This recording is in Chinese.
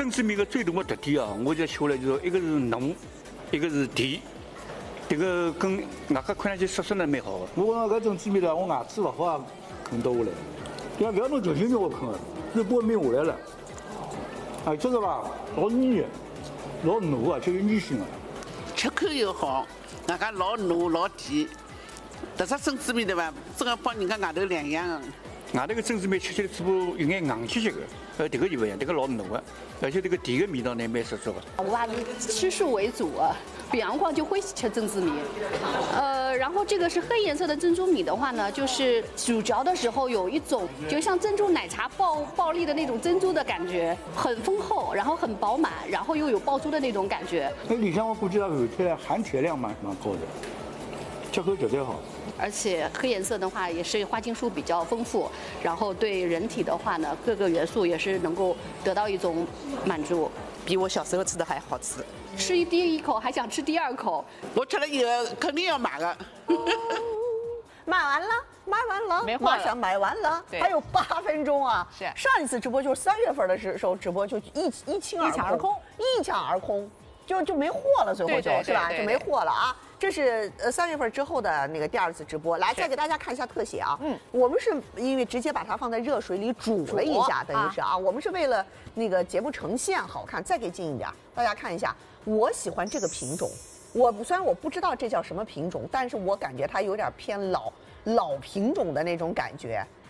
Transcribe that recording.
珍珠米的最大的特点啊，我就学了，就说一个是浓，一个是甜，这个跟外加看上去色素呢蛮好的。 我讲搿珍珠米呢，我牙齿勿好也啃到下来，因为勿要弄球形肉我啃的，是把面下来了，而且是吧，老黏，老糯而且有粘性的。 吃口又好，外加老糯老甜，特色珍珠米对伐？真个帮人家外头两样的。 外头个珍珠米吃起来嘴巴有眼硬气气的，这个就不一样，这个老糯的，而且这个甜的味道呢蛮十足的。 我还是吃素为主啊，比方讲就会吃珍珠米，然后这个是黑颜色的珍珠米的话呢，就是咀嚼的时候有一种就像珍珠奶茶爆粒的那种珍珠的感觉，很丰厚，然后很饱满，然后又有爆珠的那种感觉。 那里向我估计它含铁含铁量蛮高的，吃口绝对好。 而且黑颜色的话也是花青素比较丰富，然后对人体的话呢，各个元素也是能够得到一种满足。 比我小时候吃的还好吃。 吃第一口还想吃第二口， 我吃了以后肯定要买的。 买完了，买完了， 没货了马上买完了， 对还有8分钟啊！ 是上一次直播就是3月份的时候直播就一清二空，一抢而空，就没货了，最后对对是吧？ 对对就没货了啊！这是3月份之后的那个第2次直播，来再给大家看一下特写啊。我们是因为直接把它放在热水里煮了一下，等于是啊，我们是为了那个节目呈现好看，再给近一点，大家看一下。我喜欢这个品种，虽然我不知道这叫什么品种，但是我感觉它有点偏老品种的那种感觉。